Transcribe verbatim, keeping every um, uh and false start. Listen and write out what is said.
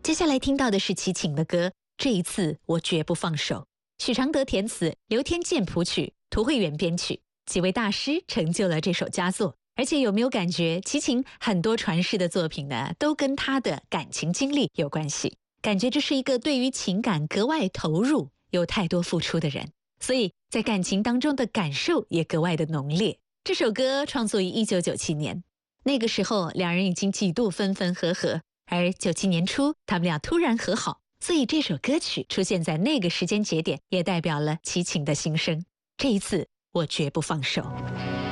接下来听到的是齐秦的歌《这一次我绝不放手》，许常德填词，刘天健谱曲，涂慧源编曲，几位大师成就了这首佳作。而且有没有感觉齐秦很多传世的作品呢，都跟他的感情经历有关系？感觉这是一个对于情感格外投入、有太多付出的人，所以在感情当中的感受也格外的浓烈。这首歌创作于一九九七年，那个时候两人已经几度分分合合，而九七年初他们俩突然和好，所以这首歌曲出现在那个时间节点，也代表了齐秦的心声。这一次我绝不放手。